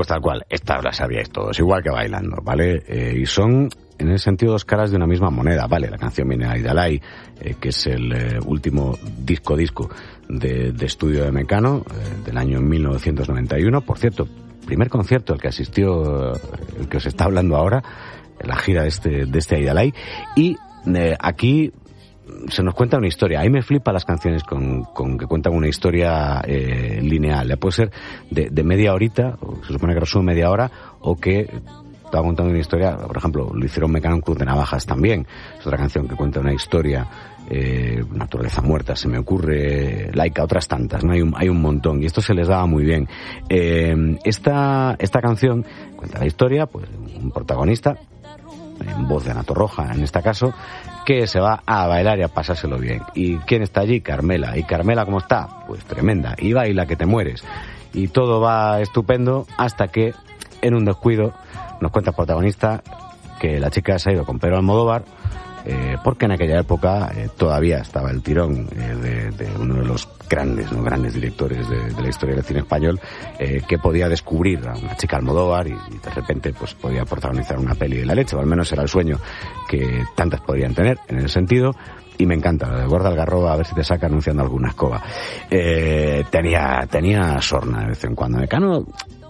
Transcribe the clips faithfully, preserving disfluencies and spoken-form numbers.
Pues tal cual, estas las sabíais todos, igual que bailando, ¿vale? Eh, y son, en ese sentido, dos caras de una misma moneda, ¿vale? La canción viene de Aidalay, eh, que es el eh, último disco-disco de, de estudio de Mecano, eh, del año mil novecientos noventa y uno. Por cierto, primer concierto al que asistió, el que os está hablando ahora, la gira de este, de este Aidalay. Y eh, aquí se nos cuenta una historia. A mí me flipa las canciones con, con que cuentan una historia eh, lineal. Ya puede ser de, de media horita, o se supone que resume media hora, o que estaba contando una historia. Por ejemplo, lo hicieron Mecano en Cruz de Navajas también. Es otra canción que cuenta una historia, eh, Naturaleza Muerta, se me ocurre, Laica, otras tantas, ¿no? Hay un, hay un montón, y esto se les daba muy bien. Eh, esta, esta canción cuenta la historia, pues, un protagonista, en voz de Ana Torroja en este caso, que se va a bailar y a pasárselo bien. ¿Y quién está allí? Carmela. ¿Y Carmela cómo está? Pues tremenda. Y baila que te mueres. Y todo va estupendo hasta que, en un descuido, nos cuenta el protagonista que la chica se ha ido con Pedro Almodóvar, eh, porque en aquella época eh, todavía estaba el tirón eh, de, de uno de los grandes, ¿no? grandes directores de, de la historia del cine español, eh, que podía descubrir a una chica Almodóvar y, y de repente pues podía protagonizar una peli de la leche, o al menos era el sueño que tantas podrían tener en ese sentido. Y me encanta, lo de Gorda Algarroba, a ver si te saca anunciando alguna escoba. Eh, tenía, tenía sorna de vez en cuando. Mecano,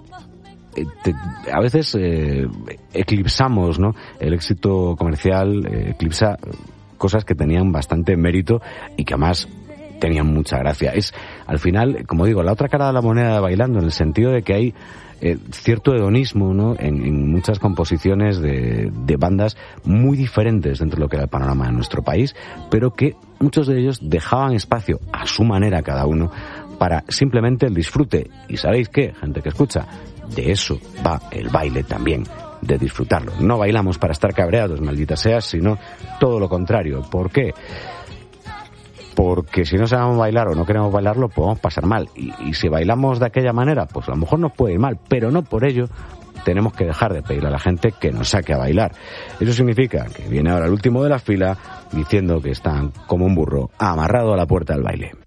Te, a veces eh, eclipsamos, ¿no? El éxito comercial eh, eclipsa cosas que tenían bastante mérito y que además tenían mucha gracia. Es, al final, como digo, la otra cara de la moneda de Bailando, en el sentido de que hay eh, cierto hedonismo, ¿no? En, en muchas composiciones de, de bandas muy diferentes dentro de lo que era el panorama de nuestro país, pero que muchos de ellos dejaban espacio a su manera cada uno para simplemente el disfrute. Y ¿sabéis qué, gente que escucha? De eso va el baile también, de disfrutarlo. No bailamos para estar cabreados, maldita sea, sino todo lo contrario. ¿Por qué? Porque si no sabemos bailar o no queremos bailarlo, podemos pasar mal. Y, y si bailamos de aquella manera, pues a lo mejor nos puede ir mal, pero no por ello tenemos que dejar de pedirle a la gente que nos saque a bailar. Eso significa que viene ahora el último de la fila diciendo que están como un burro amarrado a la puerta del baile.